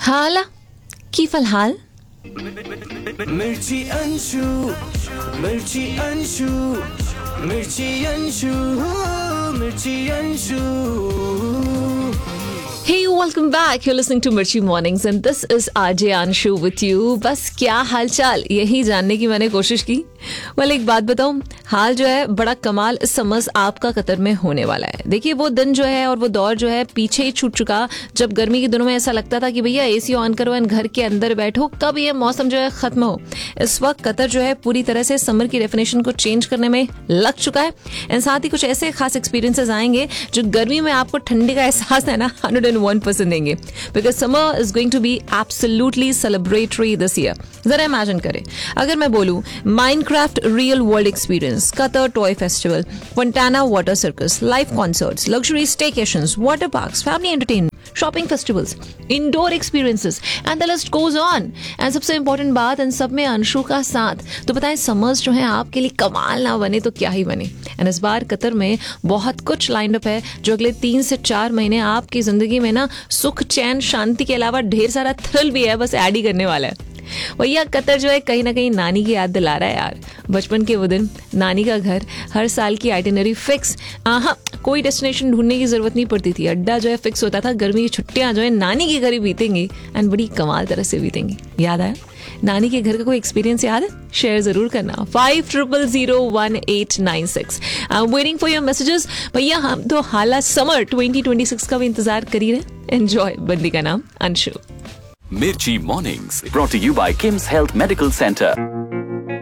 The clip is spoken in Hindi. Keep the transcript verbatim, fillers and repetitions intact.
हाला की फिलहाल मिर्ची अंशु मिर्ची अंशु मिर्ची अंशु मिर्ची Anshu Hey, welcome back. You're listening to Mirchi Mornings and this is R J Anshu with you. बस क्या हालचाल यही जानने की मैंने कोशिश की. well, एक बात बताऊं, हाल जो है बड़ा कमाल इस समर्स आपका कतर में होने वाला है. देखिए वो दिन जो है और वो दौर जो है पीछे ही छूट चुका जब गर्मी के दिनों में ऐसा लगता था कि भैया एसी ऑन करो एंड घर के अंदर बैठो, कब ये मौसम जो है खत्म हो. इस वक्त कतर जो है पूरी तरह से समर की डेफिनेशन को चेंज करने में लग चुका है एंड साथ ही कुछ ऐसे खास एक्सपीरियंसेस आएंगे जो गर्मी में आपको ठंडी का एहसास है ना one oh one percent देंगे. Because summer is going to be absolutely celebratory this year. जरा इमेजिन करें अगर मैं बोलूं Minecraft real world experience, Qatar toy festival, Fontana water circus, live concerts, luxury स्टेकेशंस, water parks, family entertainment, shopping festivals, indoor experiences and the list goes on. And सबसे इंपॉर्टेंट बात, इन सब में अंशु का साथ. तो बताएं समर्स जो है आपके लिए कमाल ना बने तो क्या ही बने. एंड इस बार कतर में बहुत कुछ लाइंड अप है जो अगले तीन से चार महीने आपकी जिंदगी में ना सुख चैन शांति के अलावा ढेर सारा थ्रिल भी है बस ऐड ही करने वाला है. भैया कतर जो है कहीं ना कहीं नानी की याद दिला रहा है यार. बचपन के वो दिन, नानी का घर, हर साल की आइटिनरी फिक्स. हाँ, कोई डेस्टिनेशन ढूंढने की जरूरत नहीं पड़ती थी. अड्डा जो है फिक्स होता था. गर्मी की छुट्टियां जो है नानी के घर ही बीतेंगी एंड बड़ी कमाल तरह से बीतेंगी. याद आया नानी के घर का कोई एक्सपीरियंस याद है? शेयर जरूर करना. Five triple zero one eight nine six. I am waiting for your messages. भैया हम तो हाला समर ट्वेंटी ट्वेंटी सिक्स का भी इंतजार कर ही रहे. एंजॉय. बंदी का नाम Anshu. Mirchi Mornings brought to you by Kim's Health Medical Center.